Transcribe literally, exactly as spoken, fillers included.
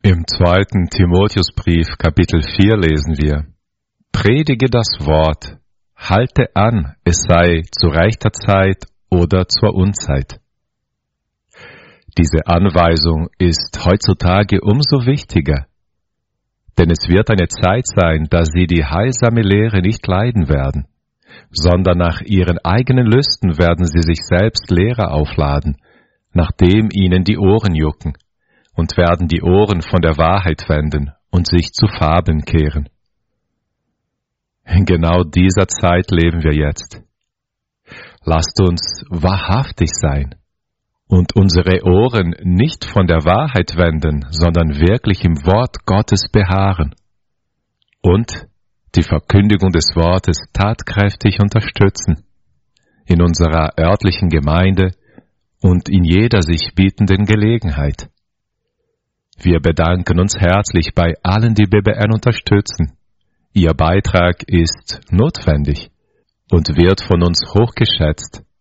Im zweiten Timotheusbrief, Kapitel vier, lesen wir: Predige das Wort, halte an, es sei zu rechter Zeit oder zur Unzeit. Diese Anweisung ist heutzutage umso wichtiger, denn es wird eine Zeit sein, da sie die heilsame Lehre nicht leiden werden, sondern nach ihren eigenen Lüsten werden sie sich selbst Lehrer aufladen, nachdem ihnen die Ohren jucken, und werden die Ohren von der Wahrheit wenden und sich zu Fabeln kehren. In genau dieser Zeit leben wir jetzt. Lasst uns wahrhaftig sein und unsere Ohren nicht von der Wahrheit wenden, sondern wirklich im Wort Gottes beharren und die Verkündigung des Wortes tatkräftig unterstützen, in unserer örtlichen Gemeinde und in jeder sich bietenden Gelegenheit. Wir bedanken uns herzlich bei allen, die B B N unterstützen. Ihr Beitrag ist notwendig und wird von uns hochgeschätzt.